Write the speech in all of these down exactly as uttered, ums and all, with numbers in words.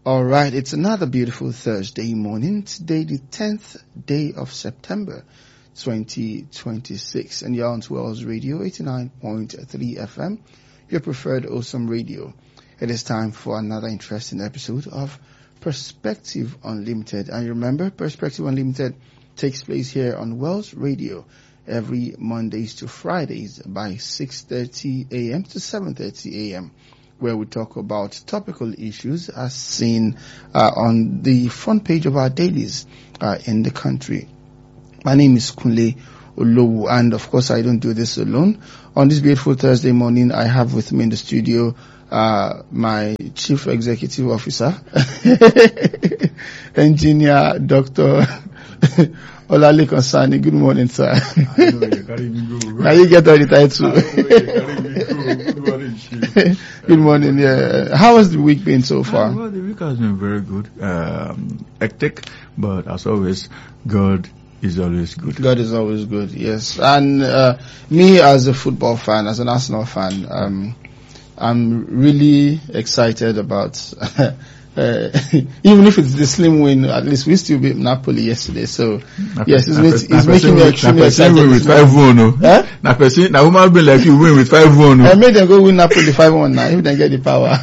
All right, it's another beautiful Thursday morning. Today, the tenth day of September, twenty twenty-six, and you're on Wells Radio eighty-nine point three F M, your preferred awesome radio. It is time for another interesting episode of Perspective Unlimited. And remember, Perspective Unlimited takes place here on Wells Radio every Mondays to Fridays by six thirty a.m. to seven thirty a.m., where we talk about topical issues as seen uh, on the front page of our dailies uh, in the country. My name is Kunle Olowu, and of course I don't do this alone. On this beautiful Thursday morning, I have with me in the studio uh, my Chief Executive Officer, Engineer Doctor Olalekan Sani. Good morning, sir. I know you're carrying me go. Now you get all the title. I know you're carrying me go. Good morning, Chief. Good morning. Yeah. How has the week been so far? Uh, well, the week has been very good. Um, hectic, but as always, God is always good. God is always good, yes. And uh, me as a football fan, as an Arsenal fan, um, I'm really excited about Uh, even if it's the slim win, at least we still beat Napoli yesterday. So, na yes, it's, na it's, it's making me extremely excited. Win with five one, no? Huh? Na person, na woman be like you win with five one, no? I made them go win Napoli five one now, if they get the power.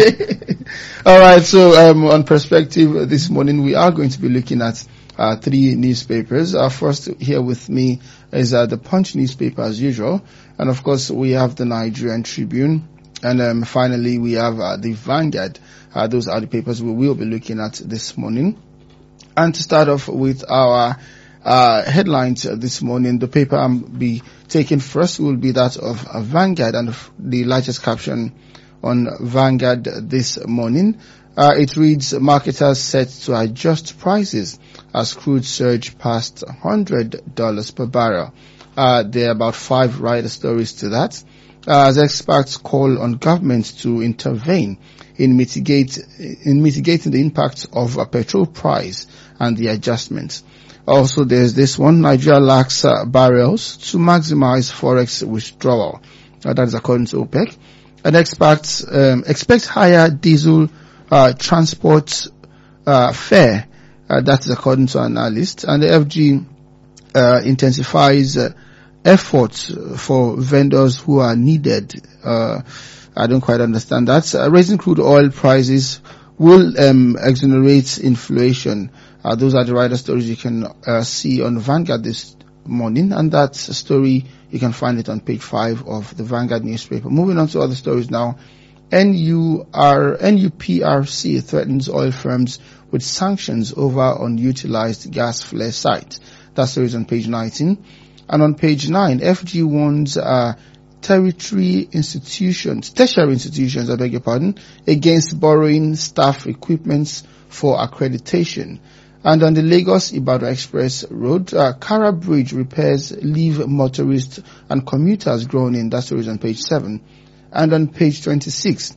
Alright, so, um, on Perspective this morning, we are going to be looking at, uh, three newspapers. Uh, first here with me is, uh, the Punch newspaper as usual. And of course, we have the Nigerian Tribune. And um, finally, we have uh, the Vanguard. Uh, those are the papers we will be looking at this morning. And to start off with our uh, headlines this morning, the paper I'll be taking first will be that of uh, Vanguard, and the largest caption on Vanguard this morning. Uh, it reads, marketers set to adjust prices as crude surge past one hundred dollars per barrel. Uh, there are about five rider stories to that. Uh, as experts call on governments to intervene in mitigate in mitigating the impact of a petrol price and the adjustments. Also, there's this one: Nigeria lacks uh, barrels to maximize forex withdrawal. Uh, that is according to OPEC. And experts um, expect higher diesel uh, transport uh, fare. Uh, that is according to analysts. And the F G uh, intensifies Uh, efforts for vendors who are needed. Uh, I don't quite understand that. Uh, raising crude oil prices will um, exonerate inflation. Uh, those are the rider stories you can uh, see on Vanguard this morning, and that story you can find it on page five of the Vanguard newspaper. Moving on to other stories now. N U R N U P R C threatens oil firms with sanctions over unutilized gas flare site. That story is on page nineteen. And on page nine, F G warns uh, territory institutions, tertiary institutions, I beg your pardon, against borrowing staff equipments for accreditation. And on the Lagos-Ibadan Express Road, uh, Kara Bridge repairs leave motorists and commuters groaning. That story is on page seven. And on page twenty-six,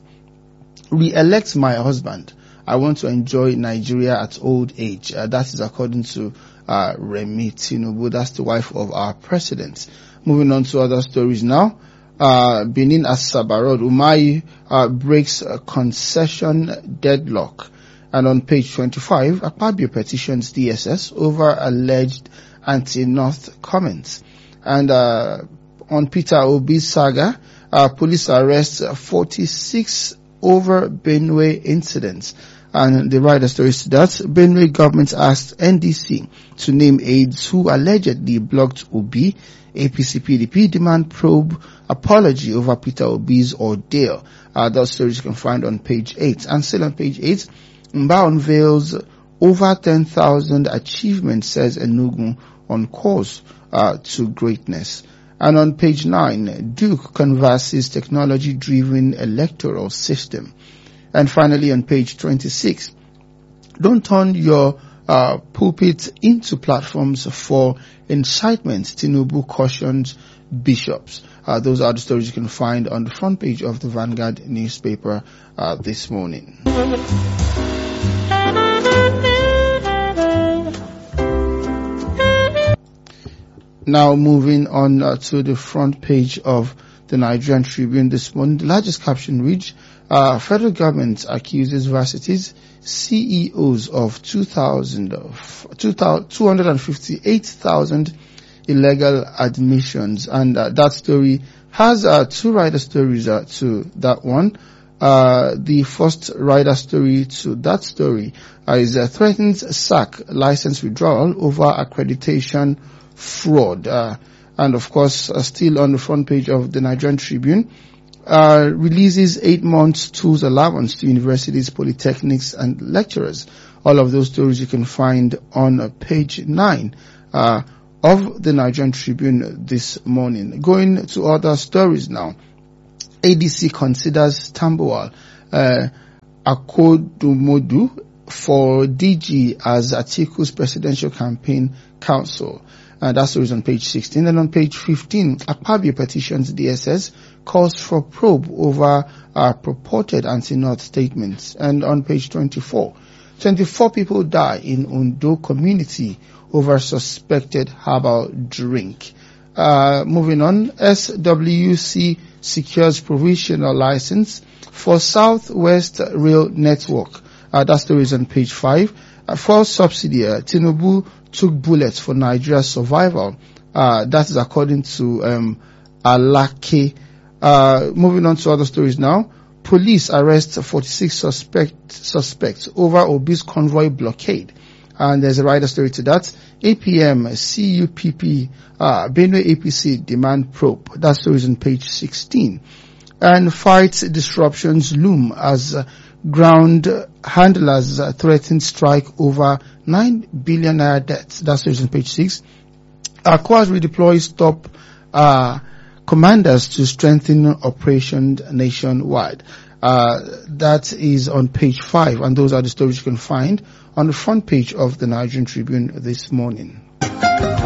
re-elect my husband. I want to enjoy Nigeria at old age. Uh, that is according to uh, Remi Tinubu. That's the wife of our president. Moving on to other stories now. Uh, Benin Asaba Road, Umahi uh, breaks a concession deadlock. And on page twenty-five, Akpabio petitions D S S over alleged anti-North comments. And uh, on Peter Obi's saga, uh, police arrests forty-six over Benue incidents. And the rider stories to that, Benue government asked N D C to name aides who allegedly blocked Obi. A P C P D P demand probe apology over Peter Obi's ordeal. Uh, those stories you can find on page eight. And still on page eight, Mba unveils over ten thousand achievements, says Enugu, on course uh, to greatness. And on page nine, Duke converses technology-driven electoral system. And finally, on page twenty-six, don't turn your uh, pulpit into platforms for incitement. Tinubu cautions bishops. Uh, those are the stories you can find on the front page of the Vanguard newspaper uh, this morning. Now moving on uh, to the front page of the Nigerian Tribune this morning. The largest caption reads, uh, federal government accuses varsities C E Os of two hundred fifty-eight thousand illegal admissions. And uh, that story has uh, two rider stories uh, to that one. Uh, the first rider story to that story uh, is uh, threatens S A C license withdrawal over accreditation fraud. Uh, and of course, uh, still on the front page of the Nigerian Tribune, uh, releases eight months tools allowance to universities, polytechnics and lecturers. All of those stories you can find on uh, page nine, uh, of the Nigerian Tribune this morning. Going to other stories now. A D C considers Tambuwal, uh, Akodomodu for D G as Atiku's presidential campaign counsel. Uh, that story is on page sixteen. And on page fifteen, Akpabio petitions D S S, calls for probe over uh, purported anti-North statements. And on page twenty-four, twenty-four people die in Ondo community over suspected herbal drink. Uh, moving on, S W C secures provisional license for Southwest Rail Network. Uh, that story is on page five. Uh, for subsidy, uh, Tinubu took bullets for Nigeria's survival. Uh, that is according to um, Alake. Uh, moving on to other stories now. Police arrest forty-six suspect, suspects over obese convoy blockade. And there's a rider story to that. A P M, C U P P, uh, Benue A P C demand probe. That story is on page sixteen. And fight disruptions loom as uh, ground handlers uh, threaten strike over nine billion naira debts. That story is on page six. Uh, Kwaz redeploys top uh, commanders to strengthen operations nationwide. Uh, that is on page five, and those are the stories you can find on the front page of the Nigerian Tribune this morning.